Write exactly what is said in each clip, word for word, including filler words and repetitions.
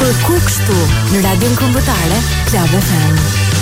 Kërko kështu në Radion Kombëtare Club F M.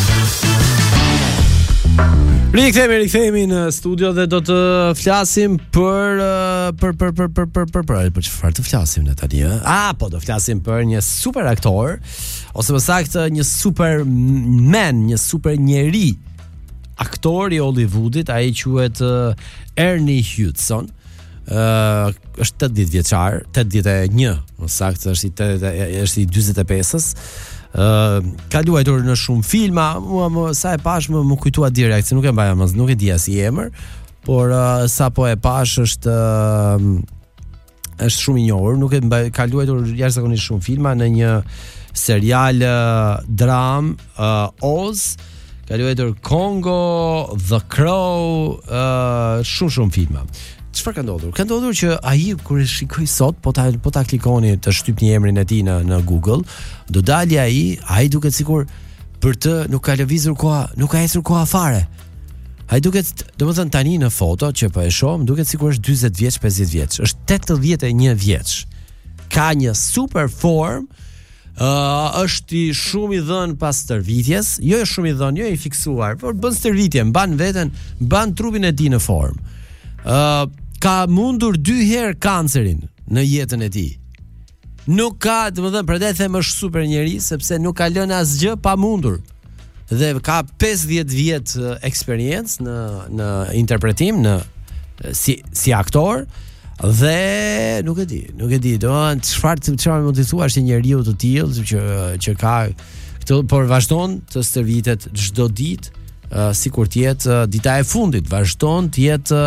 Rikthehemi, rikthehemi në studio dhe do të flasim për për për për për për për për për çfarë të flasim ne tani? Ah, po do flasim për një super aktor ose më saktë një super man, një super njeri, aktor i Hollywoodit, ai quhet uh, Ernie Hudson. Uh, është tetëdhjetë vjeçar, tetëdhjetë e një, më saktë është i është i dyzet e pesës. Uh, ka luajtur në shumë filma, mua më sa e pash më më kujtua direkt, se nuk e mbaja më, nuk e dija si emër, por uh, sa po e pash është uh, është shumë i njohur, nuk e mbaj, ka luajtur jashtëzakonisht shumë filma në një serial uh, dram uh, Oz, ka luajtur Congo, The Crow, uh, shumë shumë filma. Çfarë ka ndodhur? Ka ndodhur që ai kur e shikoj sot, po ta po ta klikoni të shtypni emrin e tij në në Google, do dalë ai, ai duket sikur për të nuk ka lëvizur koha, nuk ka ecur koha fare. Ai duket, domethënë tani në foto që po e shoh, duket sikur është dyzet vjeç, pesëdhjetë vjeç, është tetëdhjetë e një vjeç. Ka një super form, uh, është i shumë i dhënë pas stërvitjes, jo është shumë i dhënë, jo i fiksuar, por bën stërvitje, mban veten, mban trupin e tij në formë. Uh, ka mundur dy herë kancerin në jetën e tij. Nuk ka, domethënë, prandaj them është super njeri sepse nuk ka lënë asgjë pa mundur. Dhe ka pesëdhjetë vjet eksperiencë në në interpretim, në si si aktor dhe nuk e di, nuk e di, do çfarë çfarë mund të thuash një njeriu të tillë që që ka këtë, por vazhdon të stërvitet çdo ditë. Uh, si kur tjetë uh, dita e fundit, vazhdon tjetë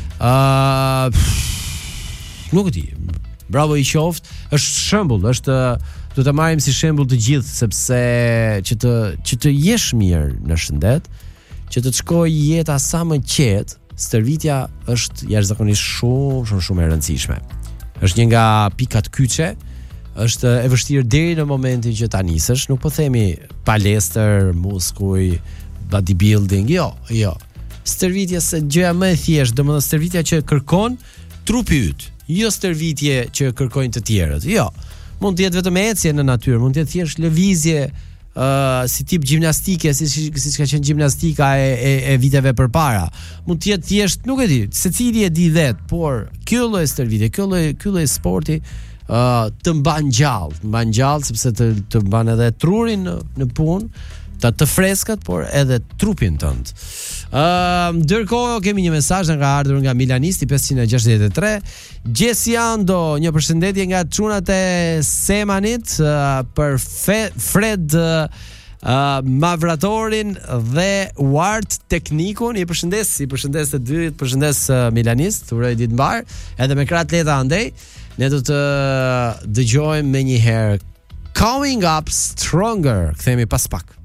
uh, nuk e di, bravo i qoft, është shembull, është do të marrim si shembull të gjithë, sepse që të që të jesh mirë në shëndet, që të të shkojë jeta sa më qetë, stërvitja është jashtëzakonisht shumë shumë shumë e rëndësishme. Është një nga pikat kyçe, është e vështirë deri në momentin që ta nisësh, nuk po themi palestër, muskuj, bodybuilding, jo, jo. Stërvitja se gjëja më e thjeshtë, domethënë stërvitja që kërkon trupi yt, jo stërvitje që kërkojnë të tjerët. Jo. Mund të jetë vetëm ecje në natyrë, mund të jetë thjesht lëvizje, uh, si tip gjimnastike, si siç ka qenë gjimnastika e, e, e viteve përpara. Mund të jetë thjesht, nuk e di, secili e di vet, por kjo lloj stërvitje, kjo lloj ky lloj sporti uh, të mban gjallë, të mban gjallë sepse të të mban edhe trurin në, në punë, të të freskët, por edhe trupin tënd. Ëm, uh, ndërkohë kemi një mesazh nga ardhur nga Milanisti pesëqind e gjashtëdhjetë e tre. Gjesiando, një përshëndetje nga çunat e Semanit uh, për fe, Fred uh, uh, Mavratorin dhe Ward Teknikun. I përshëndes, i përshëndes të dy, përshëndes uh, Milanist, uroj ditë mbar, edhe me krah të lehta andej. Ne do të dëgjojmë më një herë Coming Up Stronger. Kthehemi pas pak.